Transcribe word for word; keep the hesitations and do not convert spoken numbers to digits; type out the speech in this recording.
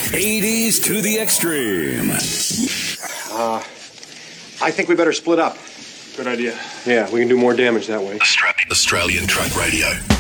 eighties to the extreme. Uh, I think we better split up. Good idea. Yeah, we can do more damage that way. Australian Truck Radio.